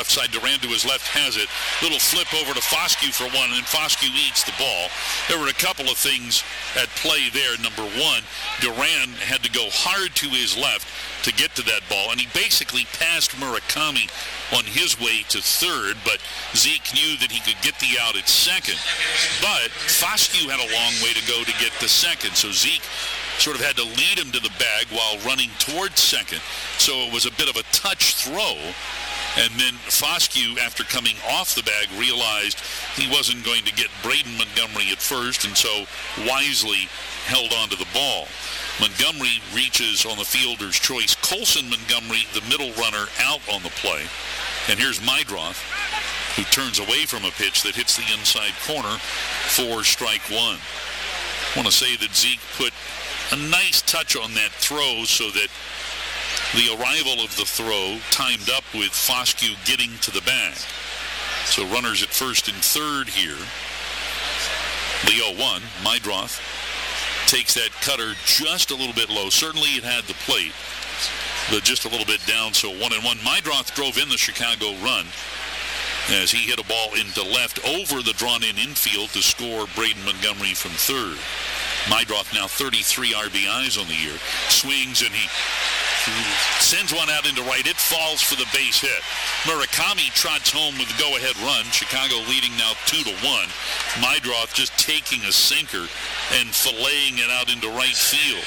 left side. Duran to his left has it. Little flip over to Foscue for one, and Foscue eats the ball. There were a couple of things at play there. Number one, Duran had to go hard to his left to get to that ball, and he basically passed Murakami on his way to third, but Zeke knew that he could get the out at second. But Foscue had a long way to go to get to second, so Zeke sort of had to lead him to the bag while running towards second. So it was a bit of a touch throw, and then Foscue, after coming off the bag, realized he wasn't going to get Braden Montgomery at first, and so wisely held on to the ball. Montgomery reaches on the fielder's choice. Colson Montgomery, the middle runner, out on the play. And here's Meidroth, who turns away from a pitch that hits the inside corner for strike one. I want to say that Zeke put a nice touch on that throw so that the arrival of the throw timed up with Foscue getting to the bag. So runners at first and third here. The 0-1, Meidroth takes that cutter just a little bit low. Certainly it had the plate, but just a little bit down, so 1-1. Meidroth drove in the Chicago run as he hit a ball into left over the drawn-in infield to score Braden Montgomery from third. Meidroth now 33 RBIs on the year. Swings and he sends one out into right. It falls for the base hit. Murakami trots home with the go-ahead run. Chicago leading now 2-1. Meidroth just taking a sinker and filleting it out into right field.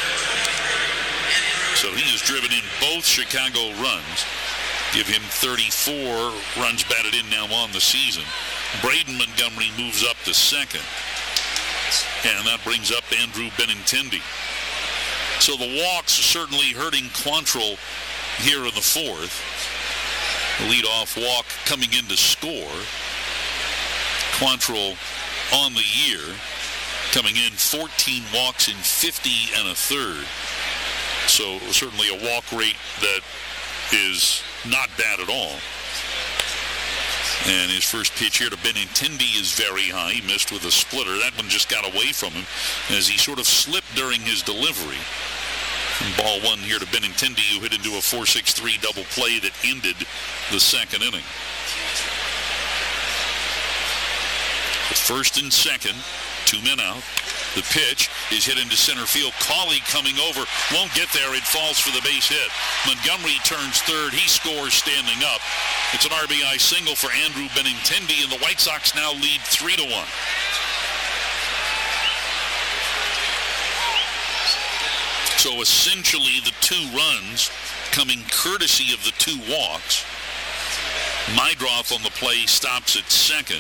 So he has driven in both Chicago runs. Give him 34 runs batted in now on the season. Braden Montgomery moves up to second. And that brings up Andrew Benintendi. So the walks certainly hurting Quantrill here in the fourth. The leadoff walk coming in to score. Quantrill on the year, coming in 14 walks in 50 and a third. So certainly a walk rate that is not bad at all. And his first pitch here to Benintendi is very high. He missed with a splitter. That one just got away from him as he sort of slipped during his delivery. And ball one here to Benintendi, who hit into a 4-6-3 double play that ended the second inning. The first and second, 2 men out. The pitch is hit into center field. Cawley coming over, won't get there. It falls for the base hit. Montgomery turns third. He scores standing up. It's an RBI single for Andrew Benintendi, and the White Sox now lead 3-1. So essentially the 2 runs coming courtesy of the 2 walks. Meidroth on the play stops at second.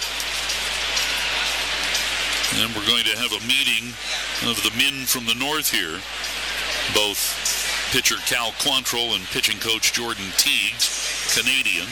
And we're going to have a meeting of the men from the north here. Both pitcher Cal Quantrill and pitching coach Jordan Teagues, Canadian.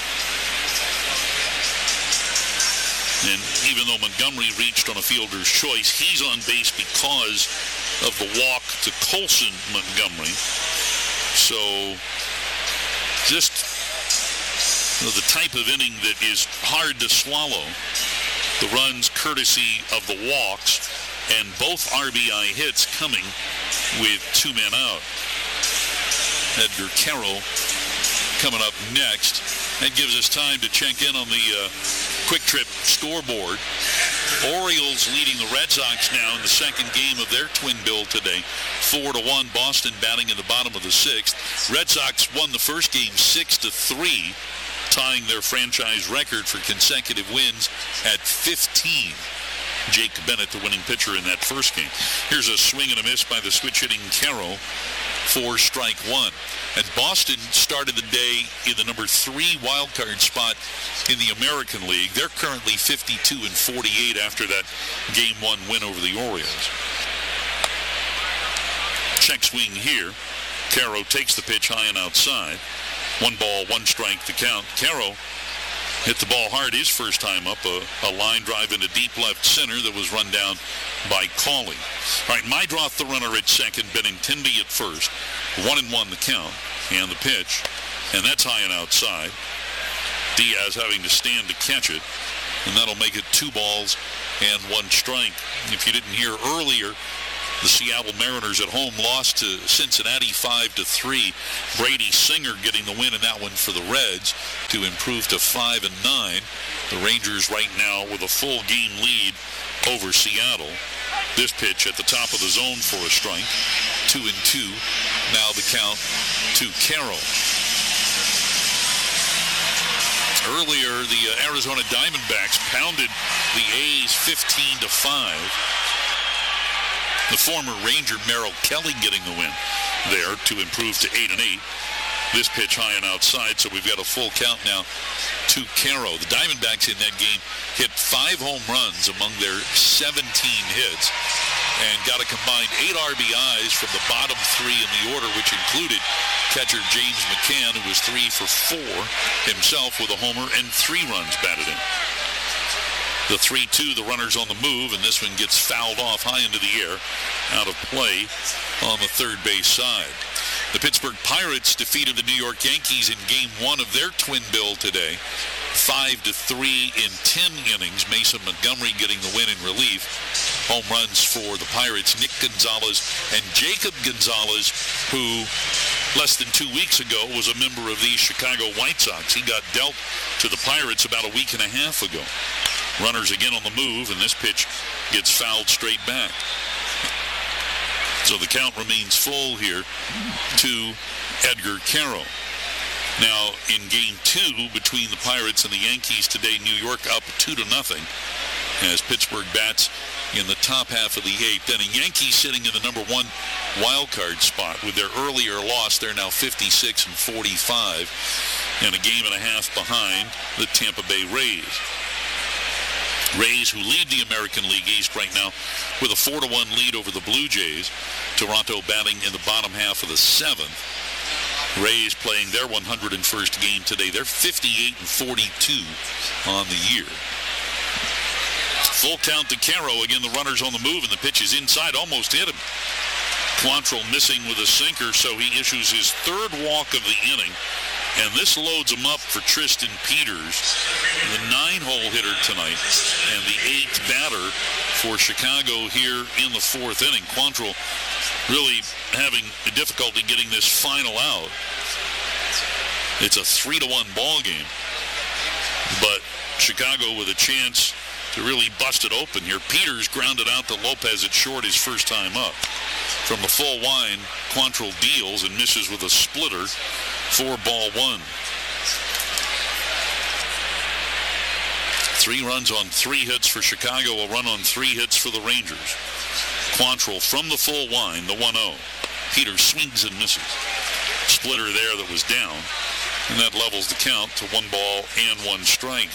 And even though Montgomery reached on a fielder's choice, he's on base because of the walk to Colson Montgomery. So just the type of inning that is hard to swallow. The runs courtesy of the walks, and both RBI hits coming with 2 men out. Edgar Carroll coming up next. That gives us time to check in on the Quick Trip scoreboard. Orioles leading the Red Sox now in the second game of their twin bill today. 4-1. Boston batting in the bottom of the 6th. Red Sox won the first game 6-3. Tying their franchise record for consecutive wins at 15. Jake Bennett, the winning pitcher in that first game. Here's a swing and a miss by the switch-hitting Carroll for strike one. And Boston started the day in the number 3 wild card spot in the American League. They're currently 52-48 after that Game 1 win over the Orioles. Check swing here. Carroll takes the pitch high and outside. 1 ball, 1 strike to count. Carroll hit the ball hard his first time up, a line drive into deep left center that was run down by Cawley. All right, Meidroth the runner at second, Benintendi at first. 1-1 the count, and the pitch, and that's high and outside. Diaz having to stand to catch it, and that'll make it 2 balls and 1 strike. If you didn't hear earlier, The Seattle Mariners at home lost to Cincinnati 5-3. Brady Singer getting the win in that one for the Reds to improve to 5-9. The Rangers right now with a full game lead over Seattle. This pitch at the top of the zone for a strike. 2-2. Now the count to Carroll. Earlier, the Arizona Diamondbacks pounded the A's 15-5. The former Ranger Merrill Kelly getting the win there to improve to 8-8. This pitch high and outside, so we've got a full count now to Caro. The Diamondbacks in that game hit 5 home runs among their 17 hits and got a combined 8 RBIs from the bottom 3 in the order, which included catcher James McCann, who was 3 for 4 himself with a homer and 3 runs batted in. The 3-2, the runner's on the move, and this one gets fouled off high into the air, out of play on the third base side. The Pittsburgh Pirates defeated the New York Yankees in Game 1 of their twin bill today, 5-3 in 10 innings. Mason Montgomery getting the win in relief. Home runs for the Pirates, Nick Gonzalez and Jacob Gonzalez, who less than 2 weeks ago was a member of the Chicago White Sox. He got dealt to the Pirates about a week and a half ago. Runners again on the move, and this pitch gets fouled straight back. So the count remains full here to Edgar Caro. Now, in Game 2 between the Pirates and the Yankees today, New York up 2-0 as Pittsburgh bats in the top half of the 8th inning. Yankees sitting in the number 1 wild card spot with their earlier loss. They're now 56-45 and a game and a half behind the Tampa Bay Rays. Rays, who lead the American League East right now with a 4-1 lead over the Blue Jays. Toronto batting in the bottom half of the 7th. Rays playing their 101st game today. They're 58-42 on the year. Full count to Caro. Again, the runner's on the move, and the pitch is inside. Almost hit him. Quantrill missing with a sinker, so he issues his 3rd walk of the inning. And this loads him up for Tristan Peters, the 9-hole hitter tonight, and the 8th batter for Chicago here in the 4th inning. Quantrill really having difficulty getting this final out. It's a 3-1 ball game, but Chicago with a chance to really bust it open here. Peters grounded out to Lopez at short his first time up. From the full wind, Quantrill deals and misses with a splitter. 4-1. 3 runs on 3 hits for Chicago, a run on 3 hits for the Rangers. Quantrill from the full wind, the 1-0. Peters swings and misses. Splitter there that was down, and that levels the count to 1 ball and 1 strike.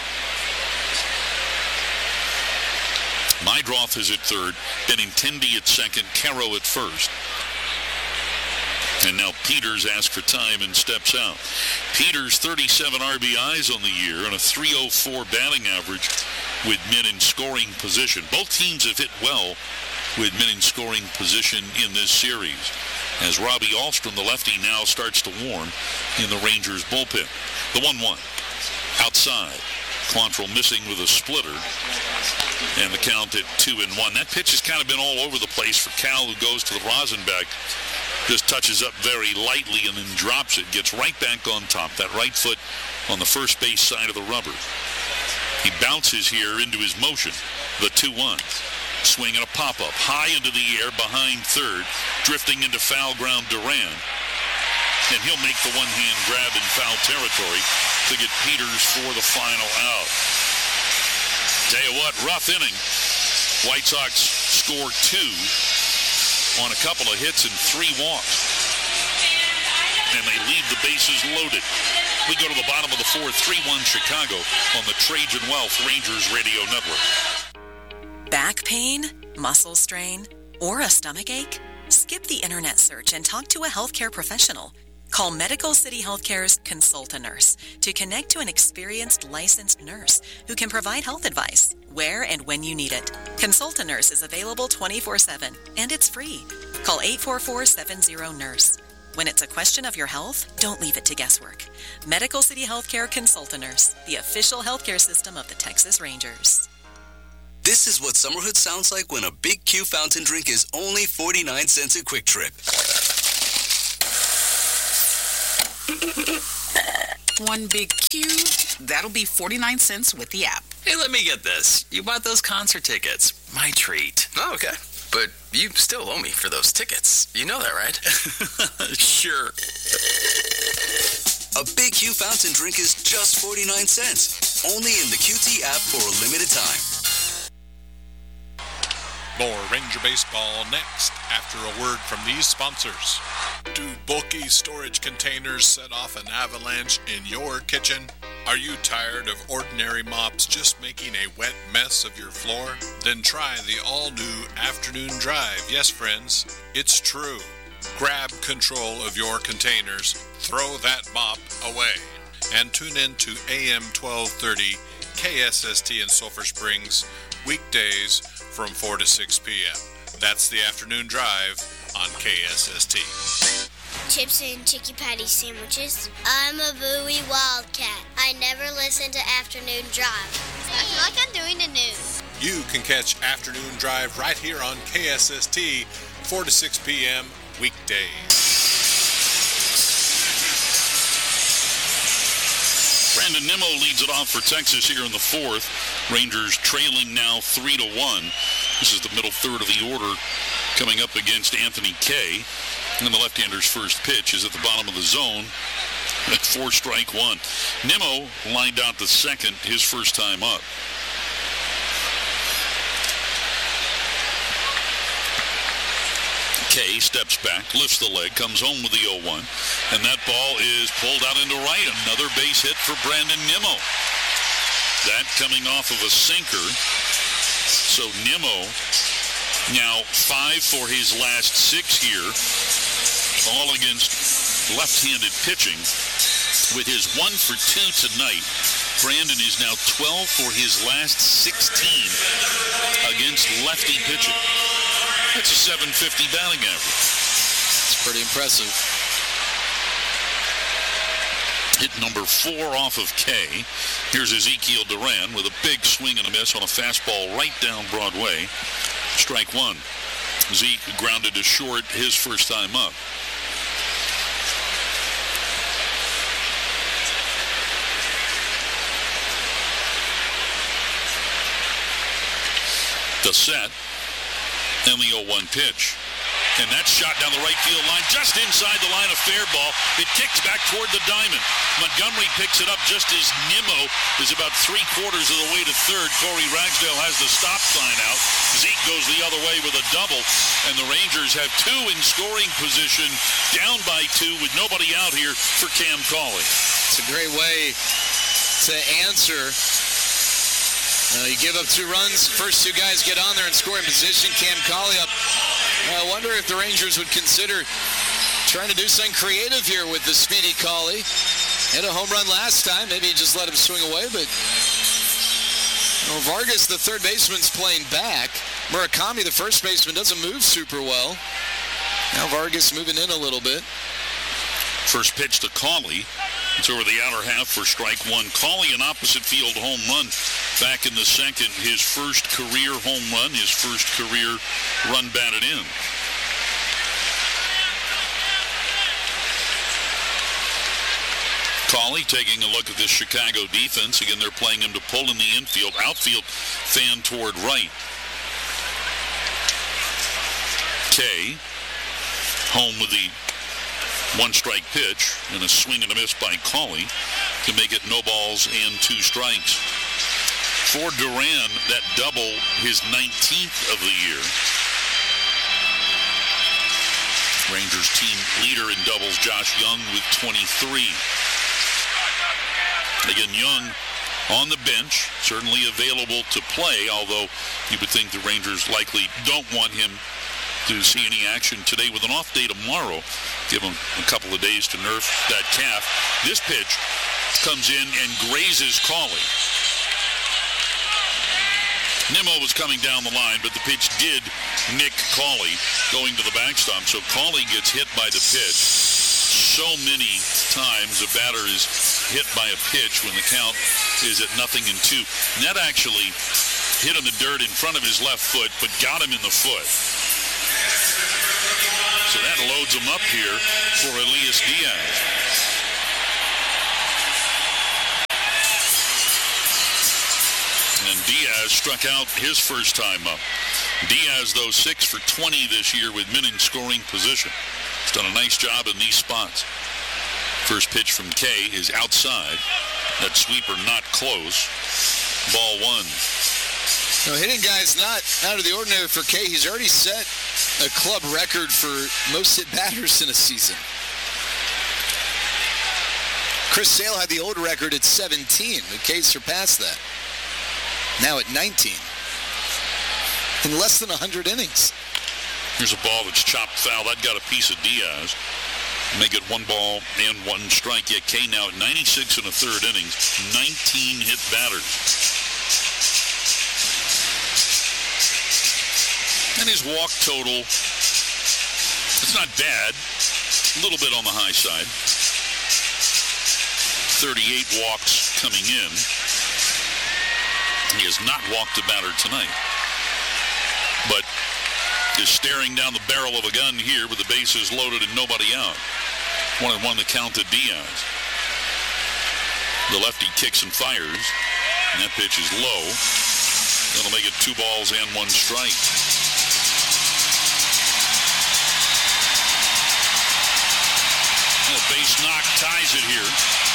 Meidroth is at third, Benintendi at second, Caro at first. And now Peters asks for time and steps out. Peters 37 RBIs on the year and a .304 batting average with men in scoring position. Both teams have hit well with men in scoring position in this series, as Robbie Ahlstrom, the lefty, now starts to warm in the Rangers bullpen. The 1-1 outside. Quantrill missing with a splitter, and the count at 2-1. That pitch has kind of been all over the place for Cal, who goes to the Rosenbach. Just touches up very lightly and then drops it. Gets right back on top. That right foot on the first base side of the rubber. He bounces here into his motion. The 2-1. Swing and a pop-up. High into the air behind third. Drifting into foul ground Duran. And he'll make the one-hand grab in foul territory to get Peters for the final out. Tell you what, rough inning. White Sox score 2 on a couple of hits and 3 walks. And they leave the bases loaded. We go to the bottom of the 4th, 3-1 Chicago on the Trajan Wealth Rangers Radio Network. Back pain, muscle strain, or a stomach ache? Skip the internet search and talk to a healthcare professional. Call Medical City Healthcare's Consult-A-Nurse to connect to an experienced licensed nurse who can provide health advice where and when you need it. Consult-A-Nurse is available 24/7 and it's free. Call 844-70-NURSE. When it's a question of your health, don't leave it to guesswork. Medical City Healthcare Consult-A-Nurse, the official healthcare system of the Texas Rangers. This is what summerhood sounds like when a Big Q fountain drink is only 49 cents at Quick Trip. One Big Q, that'll be 49 cents with the app. Hey, let me get this. You bought those concert tickets. My treat. Oh, okay. But you still owe me for those tickets. You know that, right? Sure. A Big Q fountain drink is just 49 cents. Only in the QT app for a limited time. More Ranger Baseball next after a word from these sponsors. Do bulky storage containers set off an avalanche in your kitchen? Are you tired of ordinary mops just making a wet mess of your floor? Then try the all-new Afternoon Drive. Yes, friends, it's true. Grab control of your containers, throw that mop away, and tune in to AM 1230 KSST in Sulphur Springs, weekdays from 4 to 6 p.m. That's the Afternoon Drive on KSST. Chips and chicky patty sandwiches. I'm a Bowie Wildcat. I never listen to Afternoon Drive. I feel like I'm doing the news. You can catch Afternoon Drive right here on KSST, 4 to 6 p.m. weekdays. Brandon Nimmo leads it off for Texas here in the fourth. Rangers trailing now 3-1. This is the middle third of the order coming up against Anthony Kay. And the left-hander's first pitch is at the bottom of the zone at 4-1. Nimmo lined out the second, his first time up. Kay steps back, lifts the leg, comes home with the 0-1, and that ball is pulled out into right. Another base hit for Brandon Nimmo. That coming off of a sinker. So Nimmo now 5 for his last 6 here, all against left-handed pitching. With his 1 for 2 tonight, Brandon is now 12 for his last 16 against lefty pitching. That's a 750 batting average. It's pretty impressive. Hit number 4 off of Kay. Here's Ezekiel Duran with a big swing and a miss on a fastball right down Broadway. Strike 1. Zeke grounded to short his first time up. The set. And the 0-1 pitch. And that shot down the right field line, just inside the line of fair ball. It kicks back toward the diamond. Montgomery picks it up just as Nimmo is about 3/4 of the way to third. Corey Ragsdale has the stop sign out. Zeke goes the other way with a double. And the Rangers have 2 in scoring position, down by 2 with nobody out here for Cam Cauley. It's a great way to answer. You give up 2 runs, first 2 guys get on there and scoring position. Cam Cauley up. I wonder if the Rangers would consider trying to do something creative here with the speedy Cauley. Hit a home run last time. Maybe you just let him swing away, but Vargas, the third baseman's playing back. Murakami, the first baseman, doesn't move super well. Now Vargas moving in a little bit. First pitch to Cauley. It's over the outer half for strike 1. Cauley, an opposite field home run back in the second. His first career home run, his first career run batted in. Cauley taking a look at this Chicago defense. Again, they're playing him to pull in the infield. Outfield fan toward right. Kay home with the 1-strike pitch and a swing and a miss by Cauley to make it no balls and 2 strikes. For Duran, that double, his 19th of the year. Rangers team leader in doubles, Josh Young, with 23. Again, Young on the bench, certainly available to play, although you would think the Rangers likely don't want him to see any action today with an off day tomorrow. Give him a couple of days to nerf that calf. This pitch comes in and grazes Cauley. Nimmo was coming down the line, but the pitch did nick Cauley going to the backstop. So Cauley gets hit by the pitch. So many times a batter is hit by a pitch when the count is at 0-2. And that actually hit in the dirt in front of his left foot, but got him in the foot. So that loads him up here for Elias Diaz. And Diaz struck out his first time up. Diaz, though, 6 for 20 this year with men in scoring position. He's done a nice job in these spots. First pitch from Kay is outside. That sweeper not close. Ball 1. No, hitting guy's not out of the ordinary for Kay. He's already set a club record for most hit batters in a season. Chris Sale had the old record at 17. But Kay surpassed that. Now at 19. In less than 100 innings. Here's a ball that's chopped foul. That got a piece of Diaz. Make it 1 ball and 1 strike. Yet Kay now at 96 and a third innings. 19 hit batters. And his walk total, it's not bad. A little bit on the high side. 38 walks coming in. He has not walked a batter tonight. But is staring down the barrel of a gun here with the bases loaded and nobody out. 1-1 the count to Diaz. The lefty kicks and fires. And that pitch is low. That'll make it 2 balls and 1 strike. A base knock ties it here.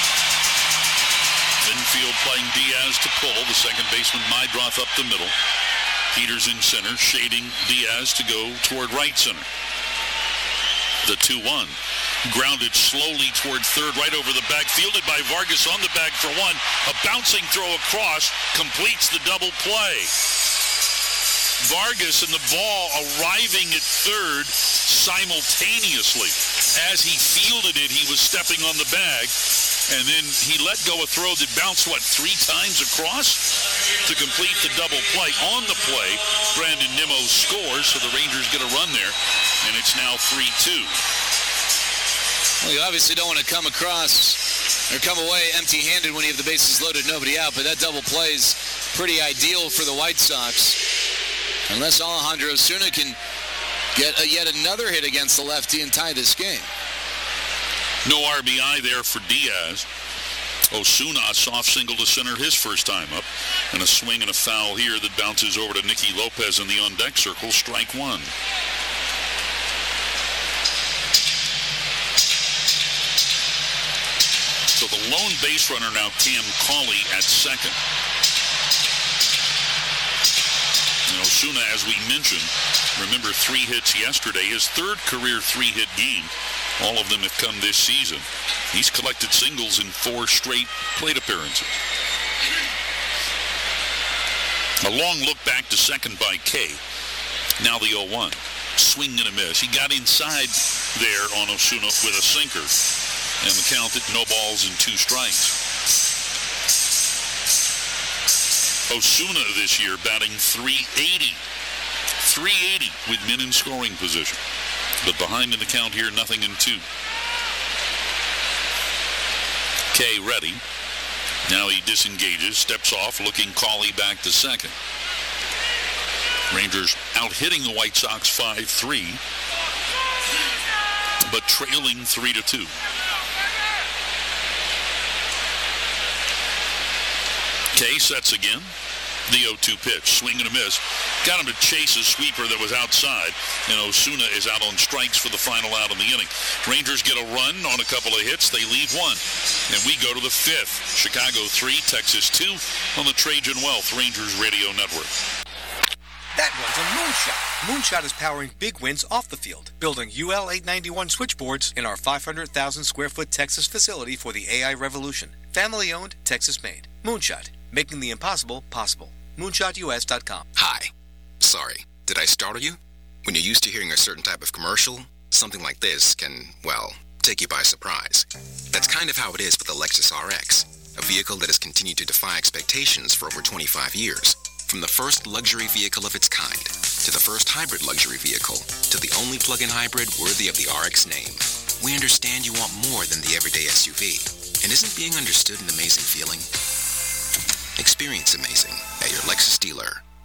Infield playing Diaz to pull. The second baseman Meidroth up the middle. Peters in center, shading Diaz to go toward right center. The 2-1. Grounded slowly toward third, right over the bag. Fielded by Vargas on the bag for 1. A bouncing throw across completes the double play. Vargas and the ball arriving at third simultaneously. As he fielded it, he was stepping on the bag. And then he let go a throw that bounced, 3 times across to complete the double play. On the play, Brandon Nimmo scores, so the Rangers get a run there, and it's now 3-2. Well, you obviously don't want to come away empty-handed when you have the bases loaded, nobody out, but that double play is pretty ideal for the White Sox. Unless Alejandro Osuna can get yet another hit against the lefty and tie this game. No RBI there for Diaz. Osuna, a soft single to center his first time up. And a swing and a foul here that bounces over to Nicky Lopez in the on-deck circle. Strike 1. So the lone base runner now, Cam Cauley at second. And Osuna, as we mentioned, remember 3 hits yesterday. His third career 3-hit game. All of them have come this season. He's collected singles in 4 straight plate appearances. A long look back to second by Kay. Now the 0-1. Swing and a miss. He got inside there on Osuna with a sinker. And the count at no balls and 2 strikes. Osuna this year batting .380. .380 with men in scoring position. But behind in the count here, 0-2. Kay ready. Now he disengages, steps off, looking Cauley back to second. Rangers out hitting the White Sox 5-3, but trailing 3-2. Kay sets again. The 0-2 pitch, swing and a miss. Got him to chase a sweeper that was outside, and Osuna is out on strikes for the final out in the inning. Rangers get a run on a couple of hits. They leave 1. And we go to the 5th. Chicago 3, Texas 2 on the Trajan Wealth Rangers Radio Network. That one's a Moonshot. Moonshot is powering big wins off the field, building UL 891 switchboards in our 500,000 square foot Texas facility for the AI revolution. Family owned, Texas made. Moonshot, making the impossible possible. MoonshotUS.com. Hi. Sorry, did I startle you? When you're used to hearing a certain type of commercial, something like this can, well, take you by surprise. That's kind of how it is with the Lexus RX, a vehicle that has continued to defy expectations for over 25 years. From the first luxury vehicle of its kind, to the first hybrid luxury vehicle, to the only plug-in hybrid worthy of the RX name. We understand you want more than the everyday SUV. And isn't being understood an amazing feeling? Experience amazing at your Lexus dealer.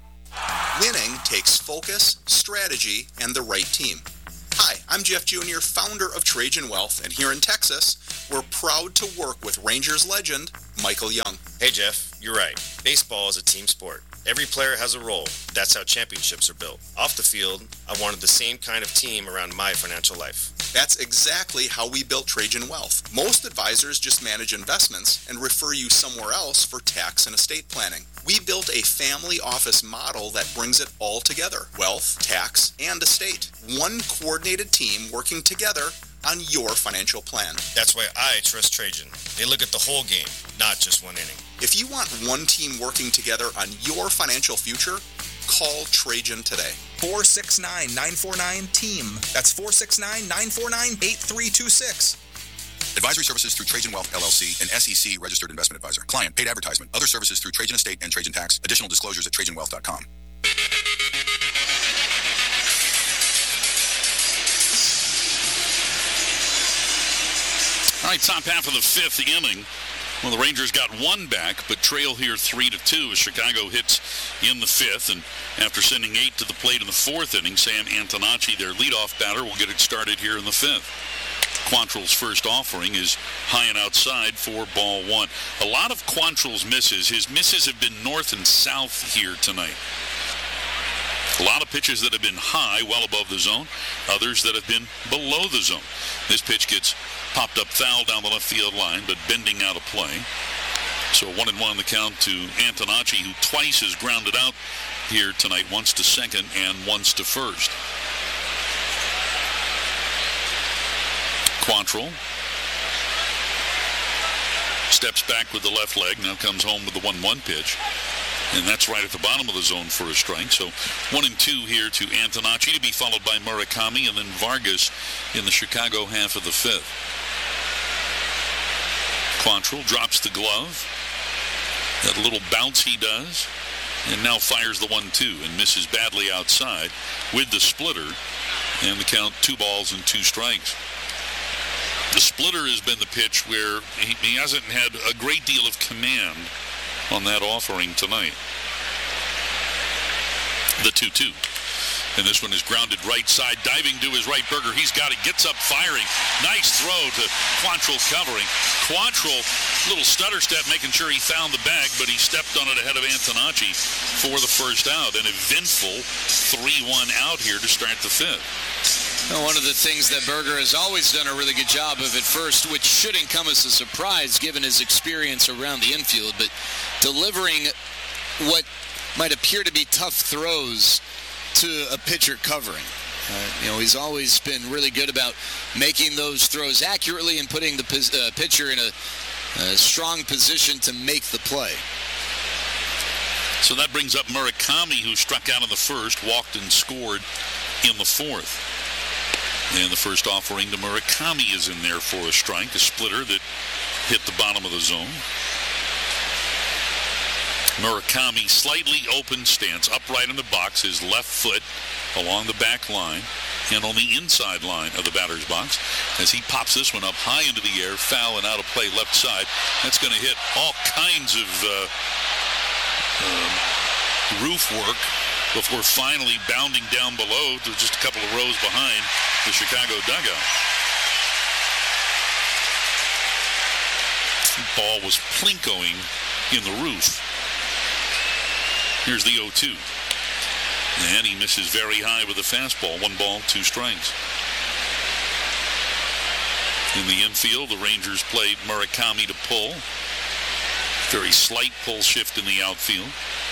Winning takes focus, strategy, and the right team. Hi, I'm Jeff Jr., founder of Trajan Wealth, and here in Texas, we're proud to work with Rangers legend Michael Young. Hey Jeff, you're right. Baseball is a team sport. Every player has a role. That's how championships are built. Off the field, I wanted the same kind of team around my financial life. That's exactly how we built Trajan Wealth. Most advisors just manage investments and refer you somewhere else for tax and estate planning. We built a family office model that brings it all together: wealth, tax, and estate. One coordinated team working together on your financial plan. That's why I trust Trajan. They look at the whole game, not just one inning. If you want one team working together on your financial future, call Trajan today. 469-949-TEAM. That's 469-949-8326. Advisory services through Trajan Wealth, LLC, an SEC registered investment advisor. Client paid advertisement. Other services through Trajan Estate and Trajan Tax. Additional disclosures at TrajanWealth.com. All right, top half of the fifth inning. Well, the Rangers got one back, but trail here 3-2 as Chicago hits in the fifth. And after sending 8 to the plate in the fourth inning, Sam Antonacci, their leadoff batter, will get it started here in the fifth. Quantrill's first offering is high and outside for ball one. A lot of Quantrill's misses. His misses have been north and south here tonight. A lot of pitches that have been high, well above the zone. Others that have been below the zone. This pitch gets popped up foul down the left field line, but bending out of play. So 1-1 the count to Antonacci, who twice has grounded out here tonight, once to second and once to first. Quantrill steps back with the left leg, now comes home with the 1-1 pitch. And that's right at the bottom of the zone for a strike. So 1-2 here to Antonacci, to be followed by Murakami and then Vargas in the Chicago half of the fifth. Quantrill drops the glove. That little bounce he does. And now fires the 1-2 and misses badly outside with the splitter. And the count 2 balls and 2 strikes. The splitter has been the pitch where he hasn't had a great deal of command on that offering tonight. The 2-2. And this one is grounded right side, diving to his right. Berger, he's got it, gets up firing. Nice throw to Quantrill covering. Quantrill, little stutter step, making sure he found the bag, but he stepped on it ahead of Antonacci for the first out. An eventful 3-1 out here to start the fifth. Well, one of the things that Berger has always done a really good job of at first, which shouldn't come as a surprise given his experience around the infield, but delivering what might appear to be tough throws to a pitcher covering. He's always been really good about making those throws accurately and putting the pitcher in a strong position to make the play. So that brings up Murakami, who struck out in the first, walked and scored in the fourth. And the first offering to Murakami is in there for a strike, a splitter that hit the bottom of the zone. Murakami, slightly open stance, upright in the box, his left foot along the back line and on the inside line of the batter's box as he pops this one up high into the air, foul and out of play left side. That's going to hit all kinds of roof work before finally bounding down below to just a couple of rows behind the Chicago dugout. The ball was plinkoing in the roof. Here's the 0-2. And he misses very high with a fastball. 1 ball, 2 strikes. In the infield, the Rangers played Murakami to pull. Very slight pull shift in the outfield.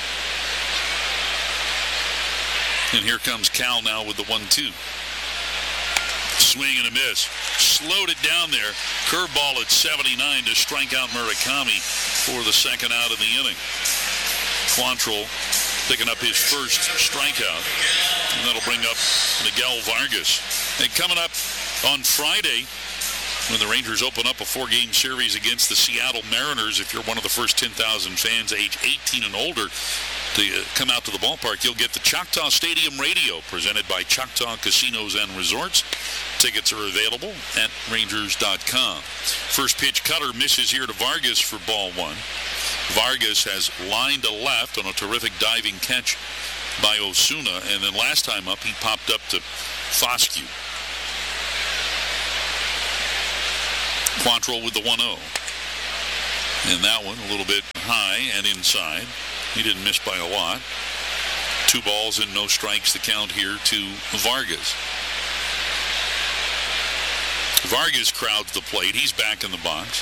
And here comes Cal now with the 1-2. Swing and a miss. Slowed it down there. Curveball at 79 to strike out Murakami for the second out of the inning. Quantrill picking up his first strikeout. And that'll bring up Miguel Vargas. And coming up on Friday, when the Rangers open up a 4-game series against the Seattle Mariners, if you're one of the first 10,000 fans age 18 and older to come out to the ballpark, you'll get the Choctaw Stadium Radio presented by Choctaw Casinos and Resorts. Tickets are available at Rangers.com. First pitch cutter misses here to Vargas for ball 1. Vargas has lined to left on a terrific diving catch by Osuna, and then last time up he popped up to Foscue. Quantrill with the 1-0. And that one a little bit high and inside. He didn't miss by a lot. 2 balls and no strikes the count here to Vargas. Vargas crowds the plate. He's back in the box.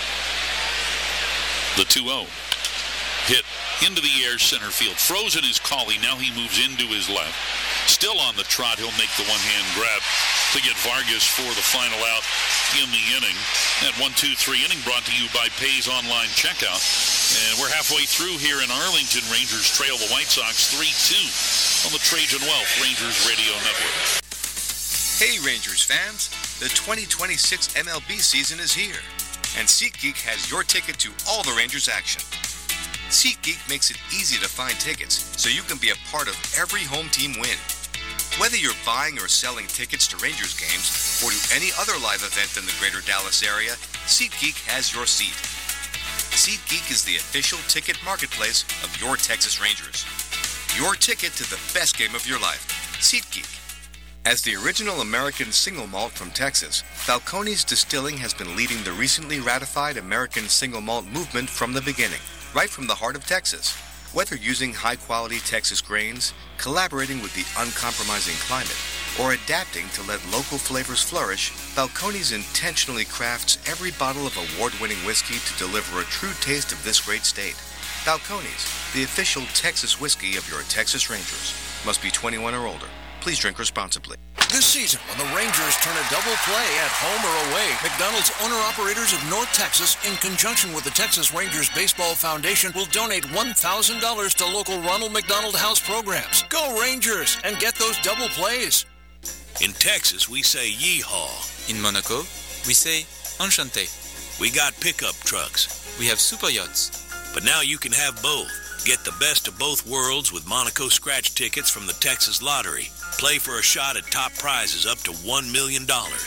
The 2-0. Hit into the air center field. Frozen is Cauley. Now he moves into his left. Still on the trot. He'll make the one-hand grab to get Vargas for the final out in the inning. That 1-2-3 inning brought to you by Pays Online Checkout. And we're halfway through here in Arlington. Rangers trail the White Sox 3-2 on the Trajan Wealth Rangers Radio Network. Hey Rangers fans, the 2026 MLB season is here, and SeatGeek has your ticket to all the Rangers action. SeatGeek makes it easy to find tickets so you can be a part of every home team win. Whether you're buying or selling tickets to Rangers games or to any other live event in the greater Dallas area, SeatGeek has your seat. SeatGeek is the official ticket marketplace of your Texas Rangers. Your ticket to the best game of your life, SeatGeek. As the original American single malt from Texas, Balcones Distilling has been leading the recently ratified American single malt movement from the beginning, right from the heart of Texas. Whether using high-quality Texas grains, collaborating with the uncompromising climate, or adapting to let local flavors flourish, Balcones intentionally crafts every bottle of award-winning whiskey to deliver a true taste of this great state. Balcones, the official Texas whiskey of your Texas Rangers. Must be 21 or older. Please drink responsibly. This season, when the Rangers turn a double play at home or away, McDonald's owner-operators of North Texas, in conjunction with the Texas Rangers Baseball Foundation, will donate $1,000 to local Ronald McDonald House programs. Go Rangers and get those double plays. In Texas, we say yeehaw. In Monaco, we say enchanté. We got pickup trucks. We have super yachts. But now you can have both. Get the best of both worlds with Monaco scratch tickets from the Texas Lottery. Play for a shot at top prizes up to $1 million.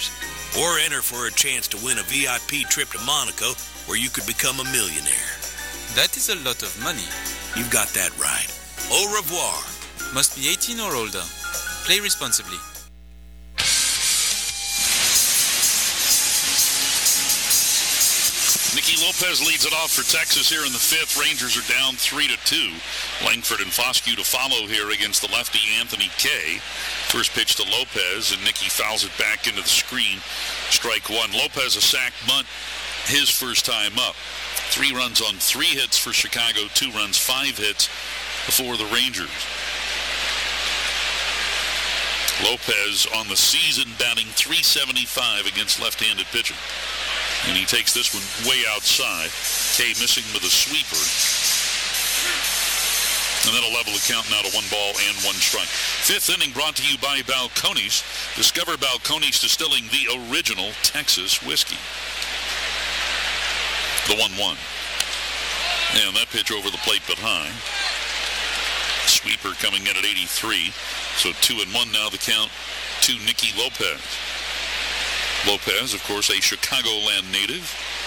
Or enter for a chance to win a VIP trip to Monaco where you could become a millionaire. That is a lot of money. You've got that right. Au revoir. Must be 18 or older. Play responsibly. Nicky Lopez leads it off for Texas here in the 5th. Rangers are down 3-2. Langford and Foscue to follow here against the lefty Anthony Kay. First pitch to Lopez, and Nicky fouls it back into the screen. Strike one. Lopez a sac bunt, his first time up. 3 runs on 3 hits for Chicago, 2 runs, 5 hits for the Rangers. Lopez on the season batting .375 against left-handed pitching. And he takes this one way outside. Kay missing with a sweeper. And that'll level the count now to 1 ball and 1 strike. 5th inning brought to you by Balcones. Discover Balcones Distilling, the original Texas whiskey. The 1-1. And that pitch over the plate but high. Sweeper coming in at 83. So 2-1 now the count to Nicky Lopez. Lopez, of course, a Chicagoland native.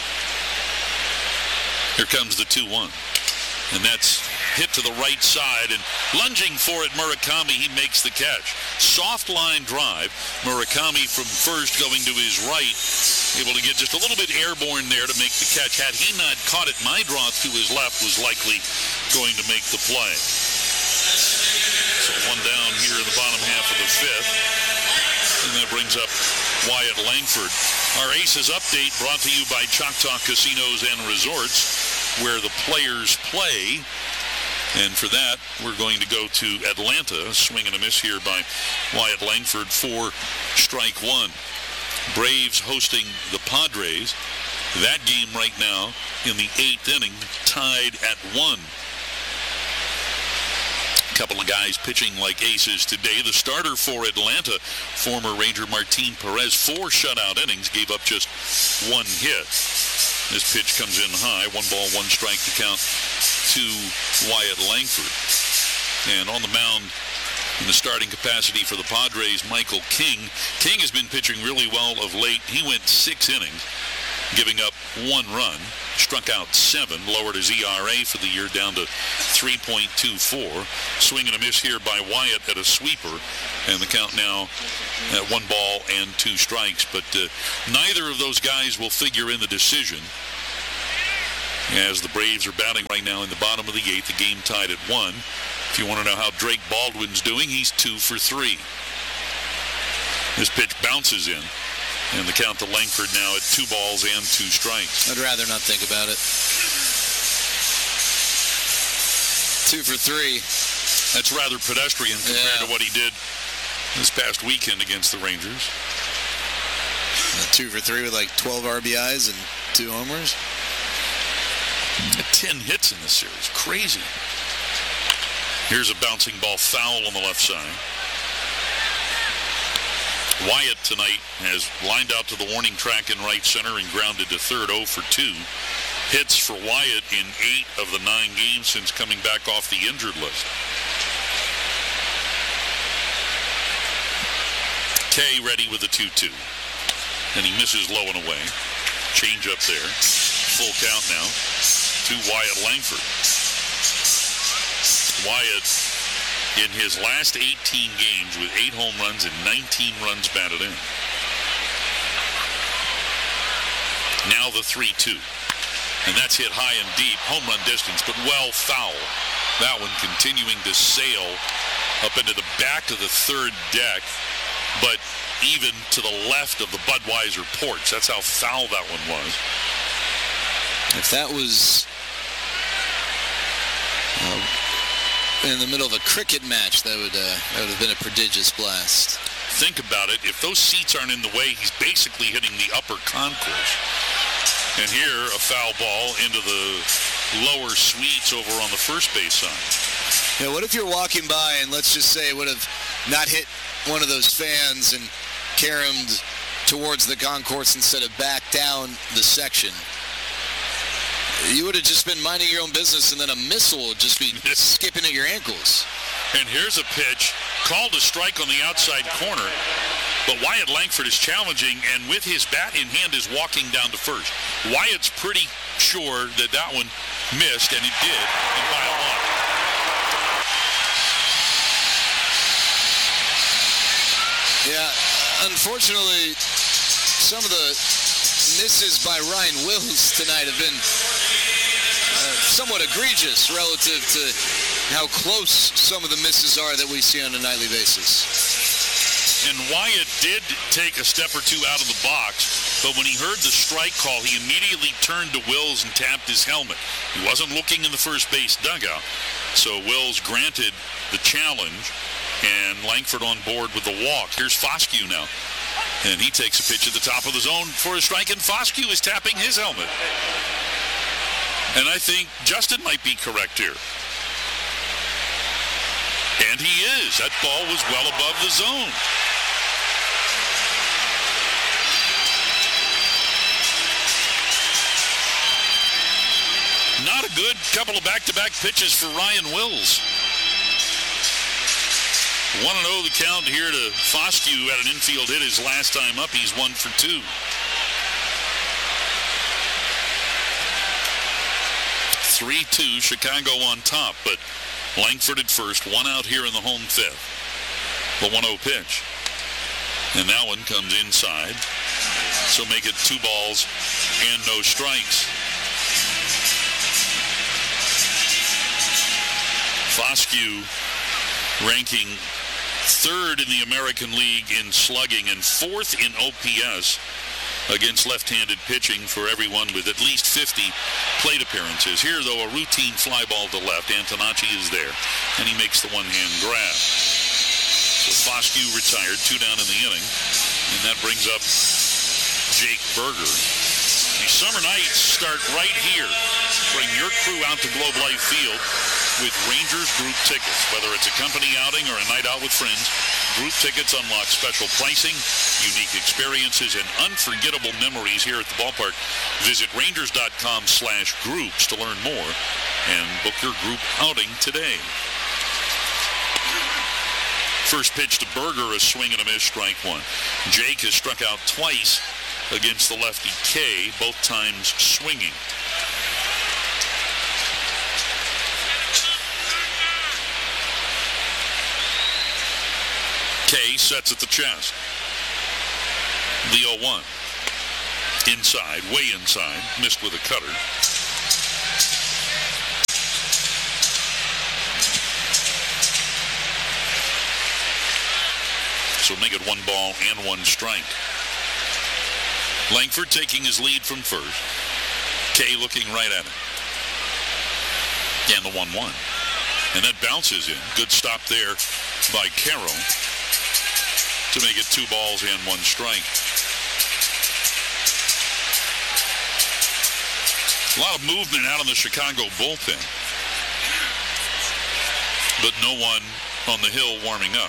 Here comes the 2-1. And that's hit to the right side. And lunging for it, Murakami, he makes the catch. Soft line drive. Murakami from first going to his right. Able to get just a little bit airborne there to make the catch. Had he not caught it, Meidroth to his left was likely going to make the play. So 1 down here in the bottom half of the 5th. And that brings up Wyatt Langford. Our Aces update brought to you by Choctaw Casinos and Resorts, where the players play. And for that, we're going to go to Atlanta. Swing and a miss here by Wyatt Langford for strike 1. Braves hosting the Padres. That game right now in the 8th inning, tied at 1. Couple of guys pitching like aces today. The starter for Atlanta, former Ranger Martin Perez, 4 shutout innings, gave up just 1 hit. This pitch comes in high, 1 ball, 1 strike to count to Wyatt Langford. And on the mound in the starting capacity for the Padres, Michael King. King has been pitching really well of late. He went 6 innings, giving up 1 run, struck out 7, lowered his ERA for the year down to 3.24. Swing and a miss here by Wyatt at a sweeper, and the count now at 1 ball and 2 strikes. But neither of those guys will figure in the decision, as the Braves are batting right now in the bottom of the 8th, the game tied at 1. If you want to know how Drake Baldwin's doing, he's 2 for 3. This pitch bounces in, and the count to Langford now at 2 balls and 2 strikes. I'd rather not think about it. 2 for 3. That's rather pedestrian compared to what he did this past weekend against the Rangers. 2 for 3 with like 12 RBIs and 2 homers. 10 hits in this series. Crazy. Here's a bouncing ball foul on the left side. Wyatt tonight has lined out to the warning track in right center and grounded to third, 0 for 2. Hits for Wyatt in 8 of the 9 games since coming back off the injured list. Kay ready with the 2-2. And he misses low and away. Change up there. Full count now to Wyatt Langford. Wyatt, in his last 18 games with 8 home runs and 19 runs batted in. Now the 3-2. And that's hit high and deep, home run distance, but well foul. That one continuing to sail up into the back of the third deck, but even to the left of the Budweiser porch. That's how foul that one was. If that was in the middle of a cricket match, that would have been a prodigious blast. Think about it. If those seats aren't in the way, he's basically hitting the upper concourse. And here, a foul ball into the lower suites over on the first base side. Yeah, what if you're walking by and let's just say it would have not hit one of those fans and caromed towards the concourse instead of back down the section? You would have just been minding your own business, and then a missile would just be skipping at your ankles. And here's a pitch called a strike on the outside corner, but Wyatt Langford is challenging, and with his bat in hand is walking down to first. Wyatt's pretty sure that that one missed, and it did, and by a lot. Yeah, unfortunately, some of the misses by Ryan Wills tonight have been somewhat egregious relative to how close some of the misses are that we see on a nightly basis. And Wyatt did take a step or two out of the box, but when he heard the strike call, he immediately turned to Wills and tapped his helmet. He wasn't looking in the first base dugout, so Wills granted the challenge, and Langford on board with the walk. Here's Foscue now, and he takes a pitch at the top of the zone for a strike, and Foscue is tapping his helmet. And I think Justin might be correct here. And he is. That ball was well above the zone. Not a good couple of back-to-back pitches for Ryan Wills. 1-0 the count here to Foscue at an infield hit his last time up. He's 1 for 2. 3-2, Chicago on top, but Langford at first, 1 out here in the home 5th. The 1-0 pitch. And that one comes inside. So make it 2 balls and no strikes. Foscue ranking 3rd in the American League in slugging and 4th in OPS against left-handed pitching for everyone with at least 50 plate appearances. Here, though, a routine fly ball to left. Antonacci is there, and he makes the one-hand grab. So Foscue retired, 2 down in the inning, and that brings up Jake Berger. These summer nights start right here. Bring your crew out to Globe Life Field with Rangers group tickets. Whether it's a company outing or a night out with friends, group tickets unlock special pricing, unique experiences, and unforgettable memories here at the ballpark. Visit Rangers.com/groups to learn more and book your group outing today. First pitch to Berger, a swing and a miss, strike 1. Jake has struck out twice against the lefty Kay, both times swinging. Kay sets at the chest. The 0-1. Inside, way inside, missed with a cutter. So make it 1 ball and 1 strike. Langford taking his lead from first. Kay looking right at it. And the 1-1. And that bounces in. Good stop there by Carroll to make it 2 balls and 1 strike. A lot of movement out in the Chicago bullpen. But no one on the hill warming up.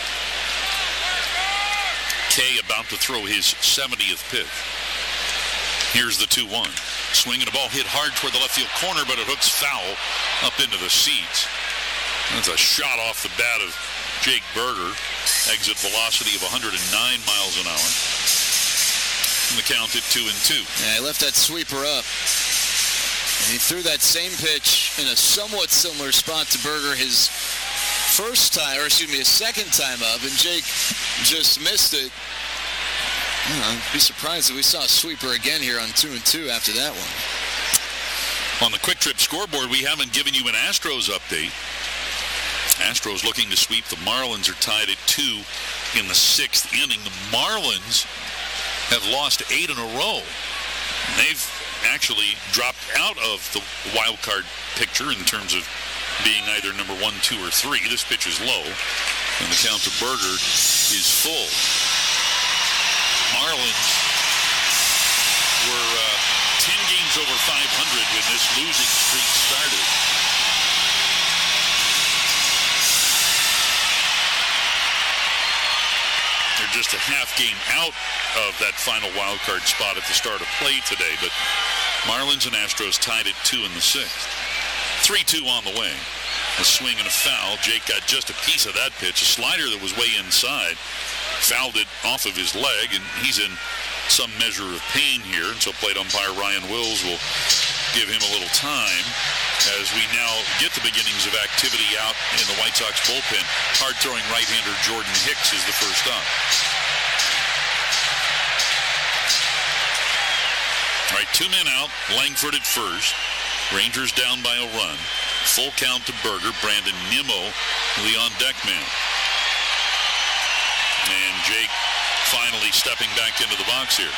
Kay about to throw his 70th pitch. Here's the 2-1. Swinging a ball hit hard toward the left field corner, but it hooks foul up into the seats. That's a shot off the bat of Jake Burger. Exit velocity of 109 miles an hour. And the count at 2-2. Yeah, he left that sweeper up. And he threw that same pitch in a somewhat similar spot to Burger his his second time up, and Jake just missed it. I'd be surprised if we saw a sweeper again here on 2-2 after that one. On the Quick Trip scoreboard, we haven't given you an Astros update. Astros looking to sweep. The Marlins are tied at 2 in the 6th inning. The Marlins have lost 8 in a row. They've actually dropped out of the wild card picture in terms of being either number 1, 2, or 3. This pitch is low, and the count to Burger is full. Marlins were 10 games over 500 when this losing streak started. They're just a half game out of that final wild card spot at the start of play today, but Marlins and Astros tied at 2 in the 6th. 3-2 on the way. A swing and a foul. Jake got just a piece of that pitch. A slider that was way inside. Fouled it off of his leg, and he's in some measure of pain here. And so plate umpire Ryan Wills will give him a little time as we now get the beginnings of activity out in the White Sox bullpen. Hard-throwing right-hander Jordan Hicks is the first up. All right, 2 men out. Langford at first. Rangers down by a run. Full count to Burger. Brandon Nimmo, Leon Deckman. And Jake finally stepping back into the box here.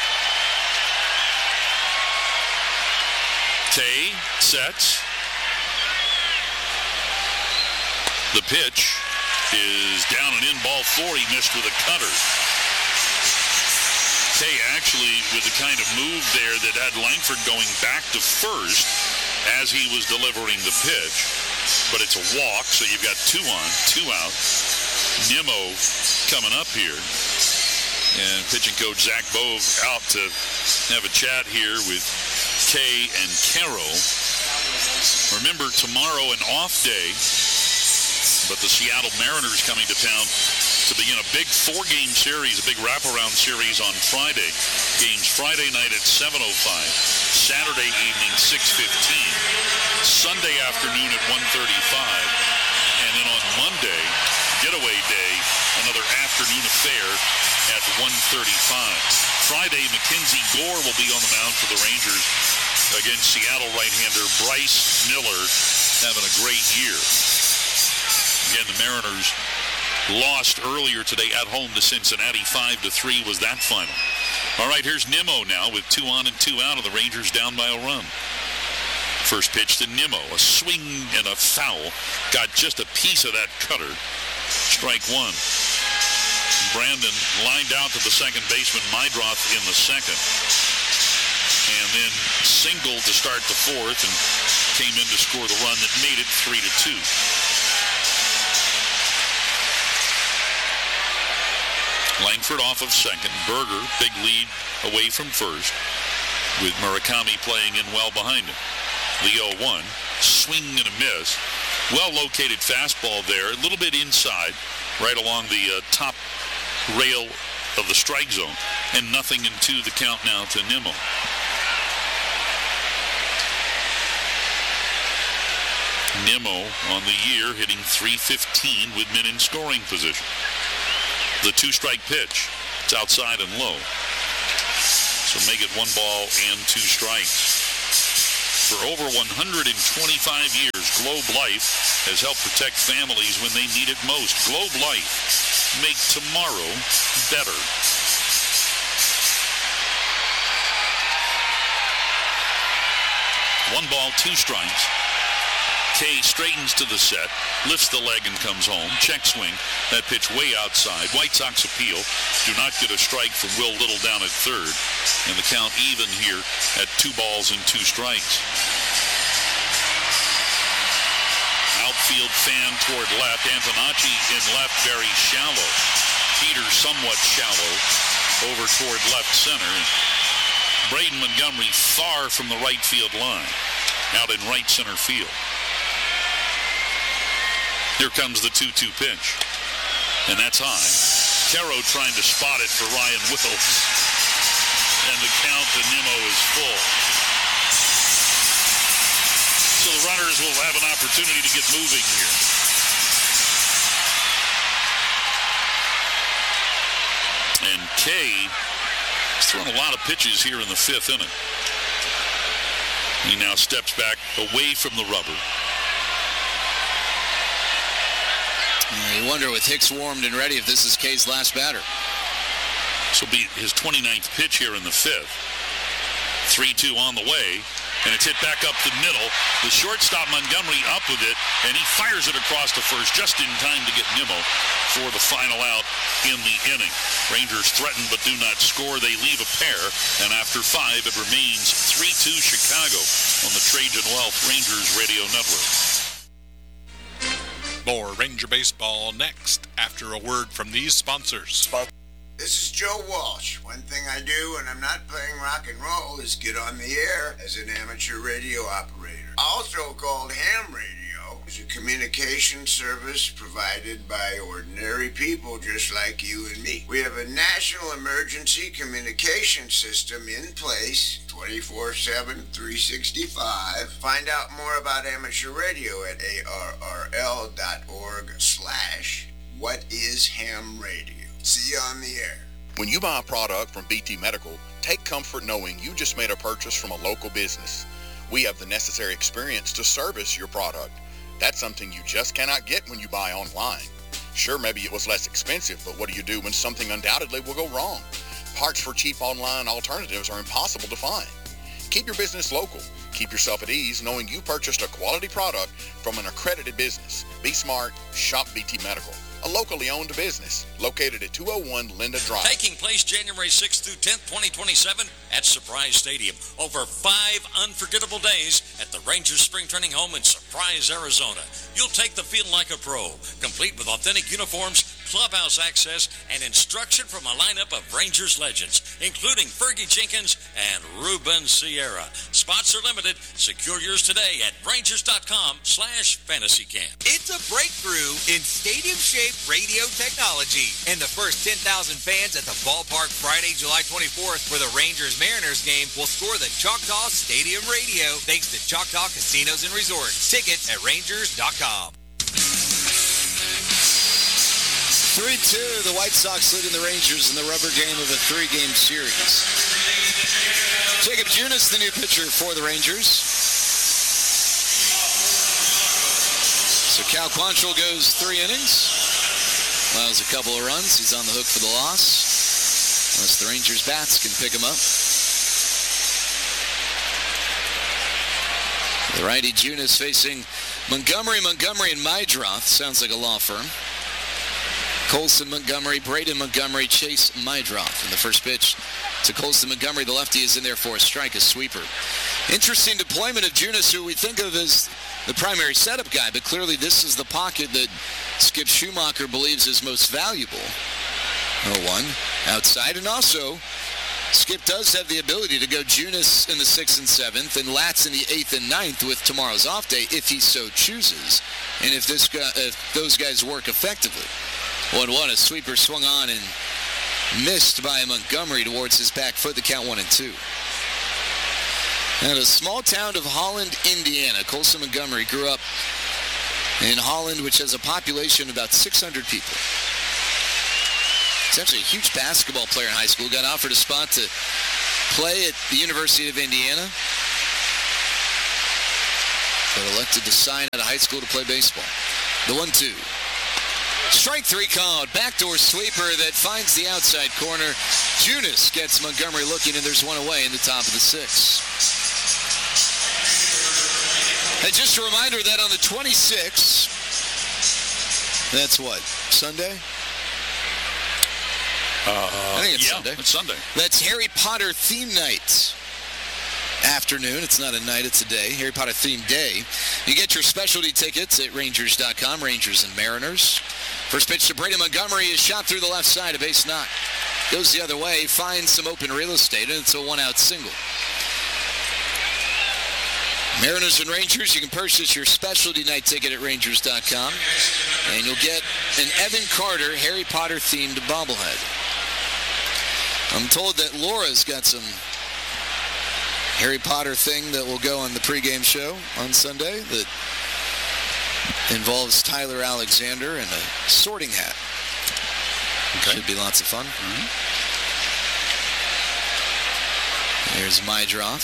Kay sets. The pitch is down and in, ball 4. He missed with a cutter. Kay actually with the kind of move there that had Langford going back to first as he was delivering the pitch. But it's a walk, so you've got 2 on, 2 out. Nimmo coming up here. And pitching coach Zach Bove out to have a chat here with Kay and Carroll. Remember, tomorrow an off day, but the Seattle Mariners coming to town to begin a big 4-game series, a big wraparound series on Friday. Games Friday night at 7:05, Saturday evening 6:15, Sunday afternoon at 1:35, and then on Monday, getaway day, another afternoon affair at 1:35. Friday, Mackenzie Gore will be on the mound for the Rangers against Seattle right-hander Bryce Miller, having a great year. Again, the Mariners lost earlier today at home to Cincinnati. 5-3 was that final. All right, here's Nimmo now with 2 on and 2 out, of the Rangers down by a run. First pitch to Nimmo, a swing and a foul. Got just a piece of that cutter. Strike 1. Brandon lined out to the second baseman, Meidroth, in the second. And then singled to start the 4th and came in to score the run that made it 3-2. Langford off of second. Burger, big lead away from first, with Murakami playing in well behind him. The 0-1, swing and a miss. Well-located fastball there, a little bit inside, right along the top rail of the strike zone. and 0-2 the count now to Nimmo. Nimmo on the year hitting .315 with men in scoring position. The 2-strike pitch. It's outside and low. So make it 1 ball and 2 strikes. For over 125 years, Globe Life has helped protect families when they need it most. Globe Life. Make tomorrow better. One ball, 2 strikes. Kay straightens to the set, lifts the leg and comes home. Check swing. That pitch way outside. White Sox appeal. Do not get a strike from Will Little down at third. And the count even here at 2 balls and 2 strikes. Outfield fan toward left. Antonacci in left, very shallow. Peters somewhat shallow over toward left center. Braden Montgomery far from the right field line. Out in right center field. Here comes the 2-2 pitch. And that's high. Caro trying to spot it for Ryan Wills. And the count to Nimmo is full. So the runners will have an opportunity to get moving here. And Kay has thrown a lot of pitches here in the 5th inning. He now steps back away from the rubber. You wonder with Hicks warmed and ready if this is Kay's last batter. This will be his 29th pitch here in the 5th. 3-2 on the way, and it's hit back up the middle. The shortstop Montgomery up with it, and he fires it across to first just in time to get Nimmo for the final out in the inning. Rangers threaten but do not score. They leave a pair, and after 5, it remains 3-2 Chicago on the Trajan Wealth Rangers Radio Network. More Ranger Baseball next after a word from these sponsors. This is Joe Walsh. One thing I do when I'm not playing rock and roll is get on the air as an amateur radio operator. Also called ham radio, is a communication service provided by ordinary people just like you and me. We have a national emergency communication system in place 24/7, 365. Find out more about amateur radio at arrl.org/whatishamradio. See you on the air. When you buy a product from BT Medical, take comfort knowing you just made a purchase from a local business. We have the necessary experience to service your product. That's something you just cannot get when you buy online. Sure, maybe it was less expensive, but what do you do when something undoubtedly will go wrong? Parts for cheap online alternatives are impossible to find. Keep your business local. Keep yourself at ease knowing you purchased a quality product from an accredited business. Be smart. Shop BT Medical, a locally owned business located at 201 Linda Drive. Taking place January 6th through 10th, 2027 at Surprise Stadium. Over 5 unforgettable days at the Rangers Spring Training Home in Surprise, Arizona. You'll take the field like a pro, complete with authentic uniforms, clubhouse access, and instruction from a lineup of Rangers legends, including Fergie Jenkins and Ruben Sierra. Spots are limited. Secure yours today at Rangers.com/fantasycamp. It's a breakthrough in stadium-shaped radio technology, and the first 10,000 fans at the ballpark Friday, July 24th for the Rangers-Mariners game will score the Choctaw Stadium radio thanks to Choctaw Casinos and Resorts. Tickets at Rangers.com. 3-2, the White Sox leading the Rangers in the rubber game of a 3-game series. Jacob Junis, the new pitcher for the Rangers. So Cal Quantrill goes 3 innings. Allows a couple of runs. He's on the hook for the loss. Unless the Rangers bats can pick him up. The righty Junis facing Montgomery, and Mydroth. Sounds like a law firm. Colson Montgomery, Braden Montgomery, Chase Mydroth. And the first pitch to Colson Montgomery, the lefty, is in there for a strike, a sweeper. Interesting deployment of Junis, who we think of as the primary setup guy, but clearly this is the pocket that Skip Schumacher believes is most valuable. 0-1 outside, and also Skip does have the ability to go Junis in the 6th and 7th and Latz in the 8th and 9th with tomorrow's off day if he so chooses, and if those guys work effectively. 1-1, a sweeper swung on and Missed by Montgomery towards his back foot. The count 1-2. Now, the small town of Holland, Indiana. Colson Montgomery grew up in Holland, which has a population of about 600 people. He's actually a huge basketball player in high school. Got offered a spot to play at the University of Indiana, but elected to sign out of high school to play baseball. The 1-2. Strike three called. Backdoor sweeper that finds the outside corner. Junis gets Montgomery looking, and there's one away in the top of the sixth. And just a reminder that on the 26th, that's what, Sunday? I think it's Sunday. It's Sunday. That's Harry Potter theme night. Afternoon. It's not a night, it's a day. Harry Potter themed day. You get your specialty tickets at Rangers.com, Rangers and Mariners. First pitch to Brady Montgomery is shot through the left side, a base knock. Goes the other way, finds some open real estate, and it's a one-out single. Mariners and Rangers, you can purchase your specialty night ticket at Rangers.com, and you'll get an Evan Carter Harry Potter themed bobblehead. I'm told that Laura's got some Harry Potter thing that will go on the pregame show on Sunday that involves Tyler Alexander and a sorting hat. Okay. Should be lots of fun. Mm-hmm. Here's Mydroth.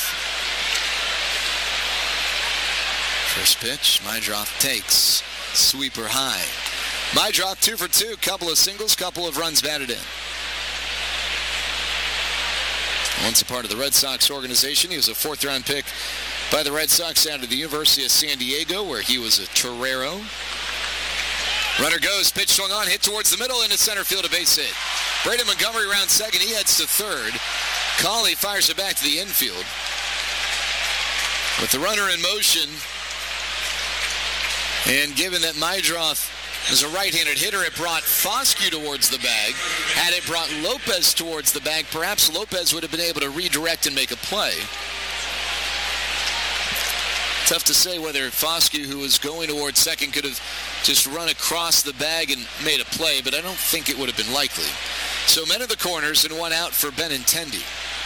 First pitch, Mydroth takes. Sweeper high. Mydroth 2 for 2, couple of singles, couple of runs batted in. Once a part of the Red Sox organization, he was a fourth-round pick by the Red Sox out of the University of San Diego, where he was a torero. Runner goes, pitch swung on, hit towards the middle, into center field, a base hit. Brady Montgomery round second, he heads to third. Cauley fires it back to the infield. With the runner in motion, and given that Mydroth is a right-handed hitter, it brought Foscue towards the bag. Had it brought Lopez towards the bag, perhaps Lopez would have been able to redirect and make a play. Tough to say whether Foscue, who was going towards second, could have just run across the bag and made a play, but I don't think it would have been likely. So men at the corners and one out for Benintendi.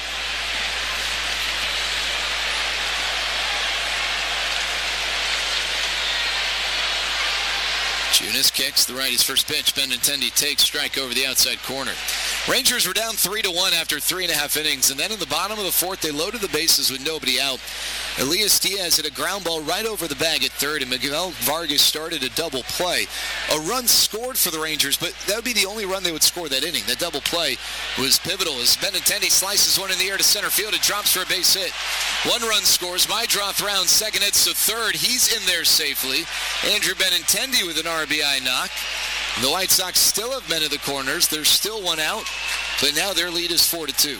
Junis kicks the righty's first pitch. Benintendi takes strike over the outside corner. Rangers were down 3-1 after 3.5 innings, and then in the bottom of the fourth, they loaded the bases with nobody out. Elias Diaz hit a ground ball right over the bag at third, and Miguel Vargas started a double play. A run scored for the Rangers, but that would be the only run they would score that inning. That double play was pivotal as Benintendi slices one in the air to center field. It drops for a base hit. One run scores. Mydroth round second, hits to third. He's in there safely. Andrew Benintendi with an RBI knock. The White Sox still have men at the corners. There's still one out, but now their lead is 4-2.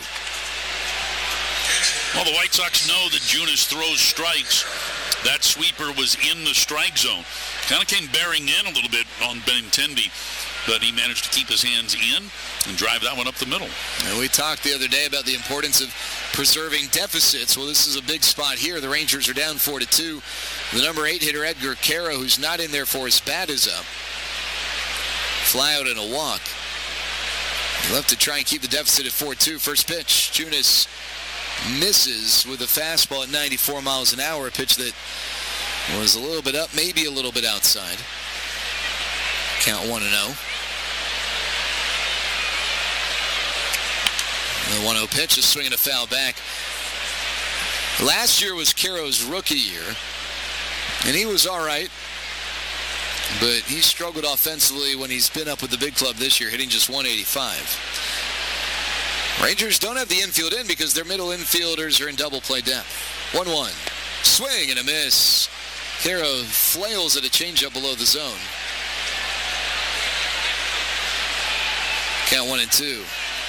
Well, the White Sox know that Junis throws strikes. That sweeper was in the strike zone. Kind of came bearing in a little bit on Benintendi, but he managed to keep his hands in and drive that one up the middle. And we talked the other day about the importance of preserving deficits. Well, this is a big spot here. The Rangers are down 4-2. The number 8 hitter, Edgar Caro, who's not in there for his bat, is up. Fly out and a walk. He'll have to try and keep the deficit at 4-2. First pitch, Junis misses with a fastball at 94 miles an hour, a pitch that was a little bit up, maybe a little bit outside. Count 1-0. The 1-0 pitch is swinging a foul back. Last year was Caro's rookie year, and he was all right. But he struggled offensively when he's been up with the big club this year, hitting just 185. Rangers don't have the infield in because their middle infielders are in double play depth. 1-1. Swing and a miss. Caro flails at a changeup below the zone. Count 1-2.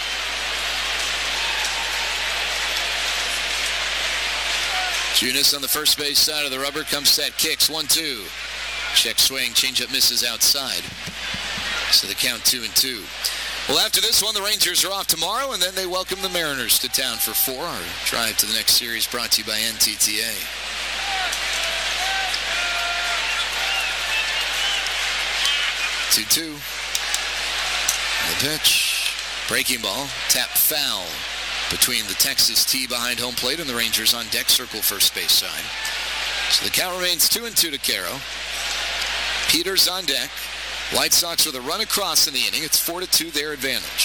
Junis on the first base side of the rubber. Comes set, kicks, 1-2. Check swing, changeup misses outside. So the count 2-2. Well, after this one, the Rangers are off tomorrow, and then they welcome the Mariners to town for 4. Our drive to the next series brought to you by NTTA. The pitch. Breaking ball, tap foul between the Texas tee behind home plate and the Rangers on deck, circle first base side. So the count remains 2-2 to Caro. Peters on deck. White Sox with a run across in the inning. It's 4-2 their advantage.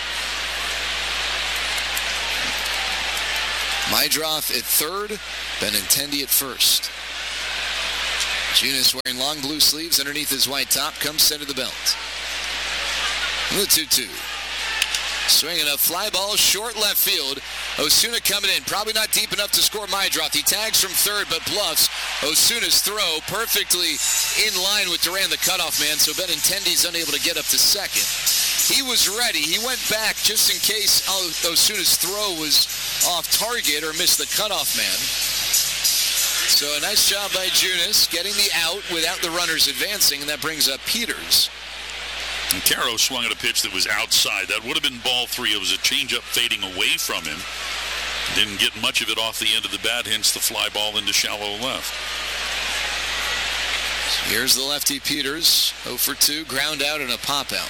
Meidroth at third, Benintendi at first. Junis wearing long blue sleeves underneath his white top comes center the belt. The 2-2. Swinging a fly ball short left field. Osuna coming in, probably not deep enough to score Meidroth. He tags from third but bluffs Osuna's throw perfectly in line with Duran, the cutoff man, so Benintendi's unable to get up to second. He was ready. He went back just in case Osuna's throw was off target or missed the cutoff man. So a nice job by Junis getting the out without the runners advancing, and that brings up Peters. And Caro swung at a pitch that was outside. That would have been ball 3. It was a changeup fading away from him. Didn't get much of it off the end of the bat, hence the fly ball into shallow left. Here's the lefty Peters, 0 for 2, ground out and a pop out.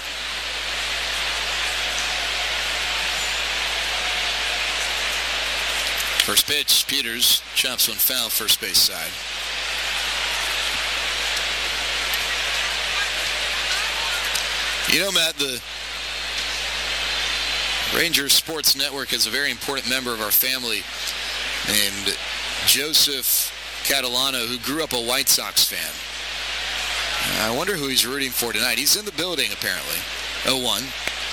First pitch, Peters chops one foul, first base side. You know, Matt, the Rangers Sports Network is a very important member of our family named Joseph Catalano, who grew up a White Sox fan. I wonder who he's rooting for tonight. He's in the building, apparently. 0-1.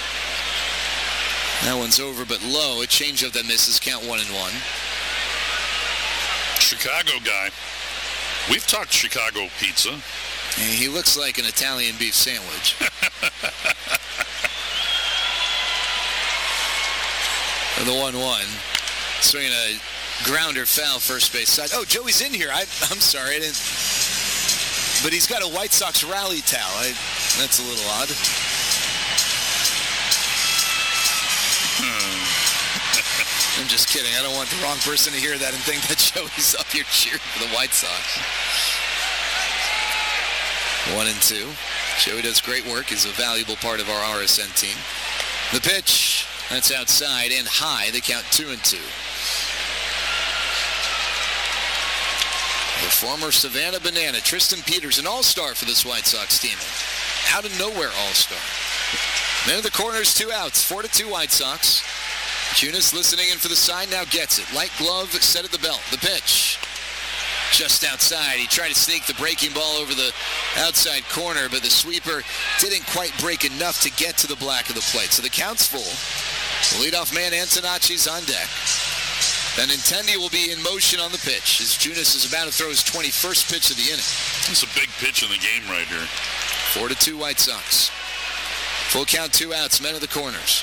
That one's over, but low. A changeup that misses. Count 1-1. Chicago guy. We've talked Chicago pizza. And he looks like an Italian beef sandwich. The 1-1. Swinging a grounder foul first base side. Oh, Joey's in here. I'm sorry. I didn't. But he's got a White Sox rally towel. That's a little odd. I'm just kidding. I don't want the wrong person to hear that and think that Joey's up here cheering for the White Sox. 1-2. Joey does great work. He's a valuable part of our RSN team. The pitch, that's outside and high. They count 2-2. The former Savannah Banana, Tristan Peters, an all-star for this White Sox team. Out of nowhere all-star. Man of the corners, 2 outs. 4-2 White Sox. Junis listening in for the sign, now gets it. Light glove set at the belt. The pitch. Just outside. He tried to sneak the breaking ball over the outside corner, but the sweeper didn't quite break enough to get to the black of the plate. So the count's full. The leadoff man, Antonacci's on deck. Benintendi will be in motion on the pitch as Junis is about to throw his 21st pitch of the inning. That's a big pitch in the game right here. 4-2 White Sox. Full count, 2 outs, men of the corners.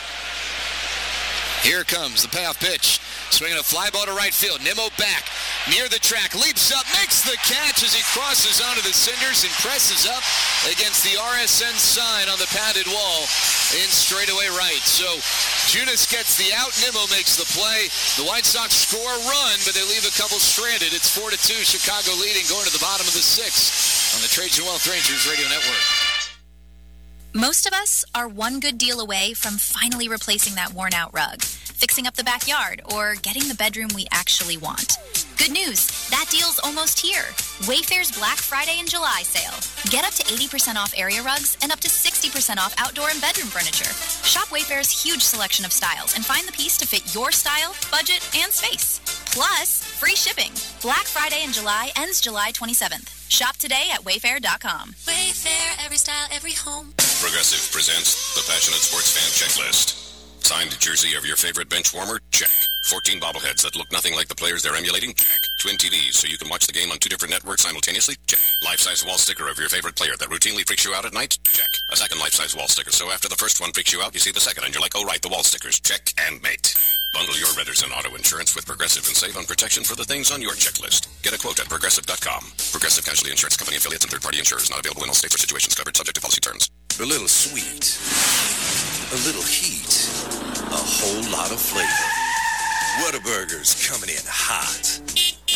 Here comes the payoff pitch. Swinging a fly ball to right field. Nimmo back near the track. Leaps up, makes the catch as he crosses onto the cinders and presses up against the RSN sign on the padded wall in straightaway right. So Junis gets the out. Nimmo makes the play. The White Sox score a run, but they leave a couple stranded. It's 4-2. Chicago leading going to the bottom of the 6th on the Trajan Wealth Rangers Radio Network. Most of us are one good deal away from finally replacing that worn-out rug, fixing up the backyard, or getting the bedroom we actually want. Good news, that deal's almost here. Wayfair's Black Friday and July sale. Get up to 80% off area rugs and up to 60% off outdoor and bedroom furniture. Shop Wayfair's huge selection of styles and find the piece to fit your style, budget, and space. Plus, free shipping. Black Friday in July ends July 27th. Shop today at Wayfair.com. Wayfair, every style, every home. Progressive presents the Passionate Sports Fan Checklist. Signed jersey of your favorite bench warmer? Check. 14 bobbleheads that look nothing like the players they're emulating? Check. Twin TVs so you can watch the game on 2 different networks simultaneously? Check. Life-size wall sticker of your favorite player that routinely freaks you out at night? Check. A second life-size wall sticker so after the first one freaks you out, you see the second and you're like, oh right, the wall stickers. Check and mate. Bundle your renters and auto insurance with Progressive and save on protection for the things on your checklist. Get a quote at Progressive.com. Progressive Casualty Insurance Company affiliates and third-party insurers not available in all states or situations covered subject to policy terms. A little sweet, a little heat, a whole lot of flavor. Whataburger's coming in hot.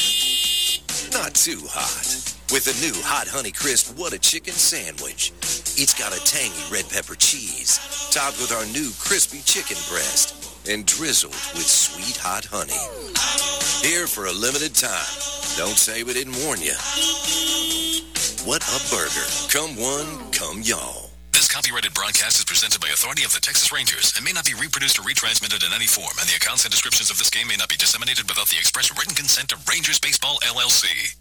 Not too hot. With the new Hot Honey Crisp What a Chicken Sandwich. It's got a tangy red pepper cheese, topped with our new crispy chicken breast, and drizzled with sweet hot honey. Here for a limited time. Don't say we didn't warn you. What a burger. Come one, come y'all. This copyrighted broadcast is presented by authority of the Texas Rangers and may not be reproduced or retransmitted in any form, and the accounts and descriptions of this game may not be disseminated without the express written consent of Rangers Baseball, LLC.